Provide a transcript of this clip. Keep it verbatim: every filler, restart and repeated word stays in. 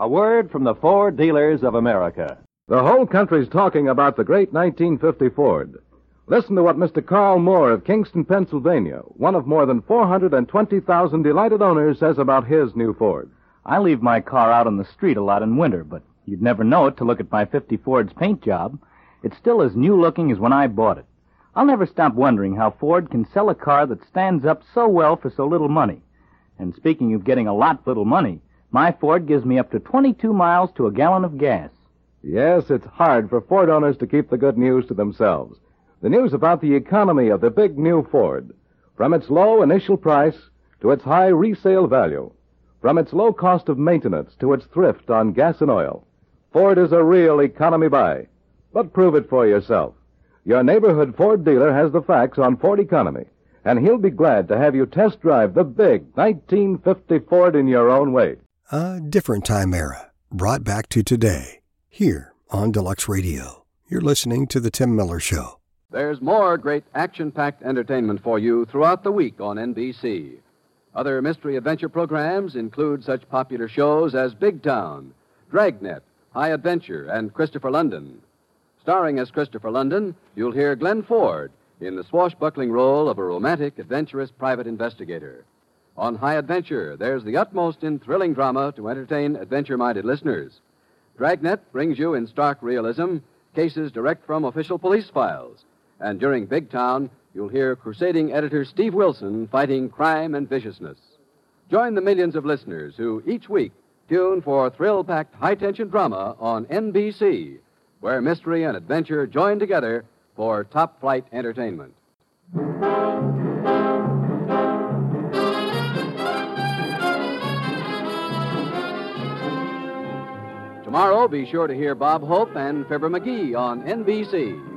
A word from the Ford dealers of America. The whole country's talking about the great nineteen fifty Ford. Listen to what Mister Carl Moore of Kingston, Pennsylvania, one of more than four hundred twenty thousand delighted owners, says about his new Ford. I leave my car out on the street a lot in winter, but you'd never know it to look at my fifty Ford's paint job. It's still as new-looking as when I bought it. I'll never stop wondering how Ford can sell a car that stands up so well for so little money. And speaking of getting a lot little money, my Ford gives me up to twenty-two miles to a gallon of gas. Yes, it's hard for Ford owners to keep the good news to themselves. The news about the economy of the big new Ford. From its low initial price to its high resale value. From its low cost of maintenance to its thrift on gas and oil. Ford is a real economy buy. But prove it for yourself. Your neighborhood Ford dealer has the facts on Ford economy, and he'll be glad to have you test drive the big nineteen fifty Ford in your own way. A different time era, brought back to today, here on Deluxe Radio. You're listening to The Tim Miller Show. There's more great action-packed entertainment for you throughout the week on N B C. Other mystery adventure programs include such popular shows as Big Town, Dragnet, High Adventure, and Christopher London. Starring as Christopher London, you'll hear Glenn Ford in the swashbuckling role of a romantic, adventurous private investigator. On High Adventure, there's the utmost in thrilling drama to entertain adventure-minded listeners. Dragnet brings you in stark realism cases direct from official police files. And during Big Town, you'll hear crusading editor Steve Wilson fighting crime and viciousness. Join the millions of listeners who each week tune for thrill-packed high-tension drama on N B C, where mystery and adventure join together for top-flight entertainment. Tomorrow, be sure to hear Bob Hope and Fibber McGee on N B C.